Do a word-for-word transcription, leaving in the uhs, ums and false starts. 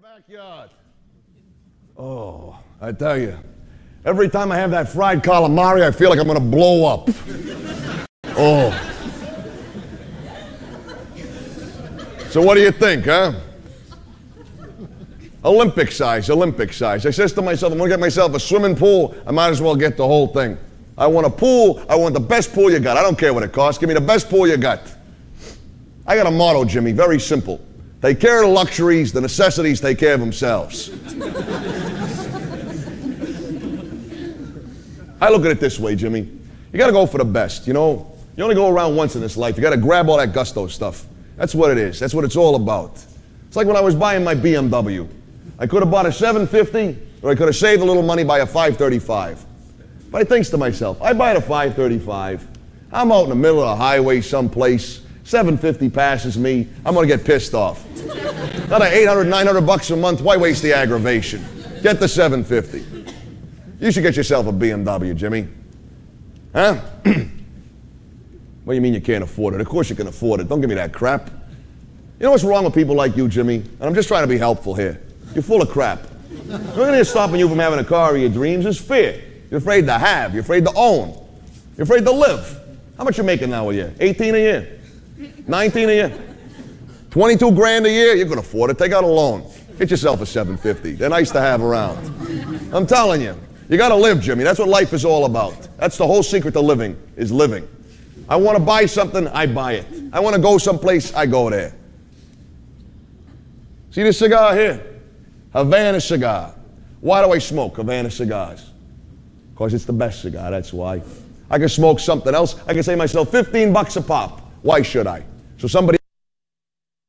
backyard. Oh, I tell you, every time I have that fried calamari, I feel like I'm going to blow up. Oh. So what do you think, huh? Olympic size, Olympic size. I says to myself, I'm going to get myself a swimming pool. I might as well get the whole thing. I want a pool. I want the best pool you got. I don't care what it costs. Give me the best pool you got. I got a motto, Jimmy, very simple. Take care of the luxuries, the necessities take care of themselves. I look at it this way, Jimmy. You got to go for the best, you know? You only go around once in this life. You got to grab all that gusto stuff. That's what it is. That's what it's all about. It's like when I was buying my B M W. I could have bought a seven fifty, or I could have saved a little money by a five thirty-five. But I think to myself, I buy a five thirty-five. I'm out in the middle of the highway someplace. seven fifty passes me. I'm going to get pissed off. Another eight hundred, nine hundred bucks a month. Why waste the aggravation? Get the seven fifty. You should get yourself a B M W, Jimmy. Huh? What do you mean you can't afford it? Of course you can afford it. Don't give me that crap. You know what's wrong with people like you, Jimmy? And I'm just trying to be helpful here. You're full of crap. The only thing stopping you from having a car of your dreams is fear. You're afraid to have. You're afraid to own. You're afraid to live. How much you making now a year? eighteen a year? nineteen a year? twenty-two grand a year? You can afford it. Take out a loan. Get yourself a seven fifty. They're nice to have around. I'm telling you. You got to live, Jimmy. That's what life is all about. That's the whole secret to living, is living. I want to buy something, I buy it. I want to go someplace, I go there. See this cigar here? Havana cigar. Why do I smoke Havana cigars? Because it's the best cigar, that's why. I can smoke something else. I can say to myself, fifteen bucks a pop. Why should I? So somebody